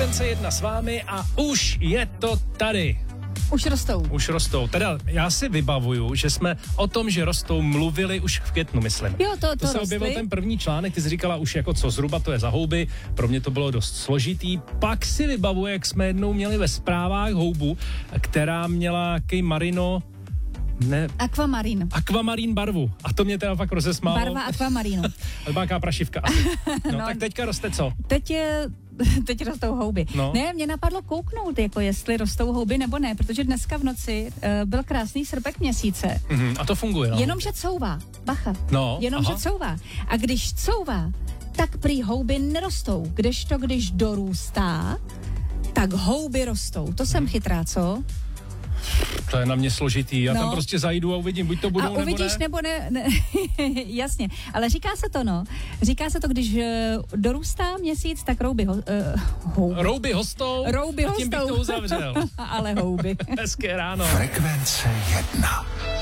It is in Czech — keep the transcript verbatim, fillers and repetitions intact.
Frekvence jedna s vámi a už je to tady. Už rostou. Už rostou. Teda já si vybavuju, že jsme o tom, že rostou, mluvili už v květnu, myslím. Jo, to, to, to se rostly. objevil ten první článek, ty jsi říkala už jako co zhruba to je za houby, pro mě to bylo dost složitý. Pak si vybavuju, jak jsme jednou měli ve zprávách houbu, která měla jaký marino, ne... Aquamarin. Aquamarin barvu. A to mě teda fakt rozesmálo. Barva aquamarinu. Velká prašivka. No, no tak teďka roste co? Teď je... Teď rostou houby. No. Ne, mě napadlo kouknout, jako jestli rostou houby nebo ne, protože dneska v noci uh, byl krásný srpek měsíce. Mm-hmm, a to funguje, no. Jenomže couvá. Bacha. No, Jenomže aha. couvá. A když couvá, tak prý houby nerostou. Kdežto, když dorůstá, tak houby rostou. To jsem chytrá, co? To je na mě složitý. Já No. tam prostě zajdu a uvidím, buď to budou, A uvidíš, nebo ne. nebo ne, ne jasně, ale říká se to, no. Říká se to, když uh, dorůstá měsíc, tak rouby, ho, uh, houby. Rouby hostou Rouby a tím bych hostou. to uzavřel. Ale houby. Hezké ráno. Frekvence jedna.